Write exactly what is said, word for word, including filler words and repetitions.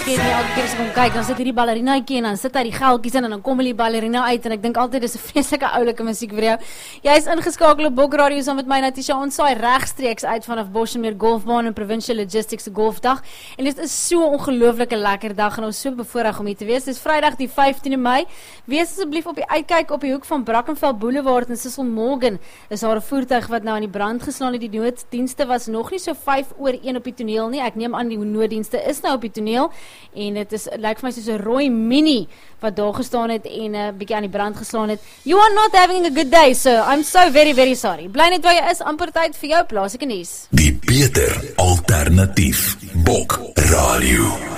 vergeet nie, elke keer as ek kom kyk, dan sit hierdie ballerinaatjie en dan sit hy die geldjies in en dan kom hy die ballerina uit en ek dink altyd dis 'n vreeslike oulike musiekvideo. Jy is ingeskakel op Bok Radio saam met my Natisha. Ons saai regstreeks uit vanaf Bosjesmeer Golfbaan en Provincial Logistics se golfdag. En dit is so 'n ongelooflike lekker dag en ons is so bevoorreg om hier te wees. Dit is Vrydag die vyftiende Mei. Wees asseblief op die uitkyk op die hoek van Brackenfell Boulevard en Cecil Morgan. Is daar 'n voertuig wat nou aan die brand geslaan het. Die nooddienste was nog nie so vyf oor een op die toneel nie. Ek neem aan die nooddienste is nou op die toneel en dit is lyk vir my soos 'n rooi mini wat daar gestaan het en 'n uh, bietjie aan die brand geslaan het. You are not having a good day, sir. I'm so very very sorry. Bly net waar jy is, amper tyd vir jou plaaslike nuus. Die beter alternatief. Bok Radio.